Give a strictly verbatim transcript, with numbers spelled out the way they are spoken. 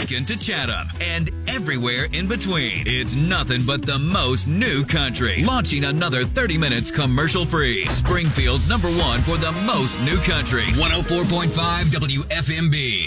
Lincoln to Chatham, and everywhere in between. It's nothing but the most new country. Launching another thirty minutes commercial-free. Springfield's number one for the most new country. one oh four point five W F M B.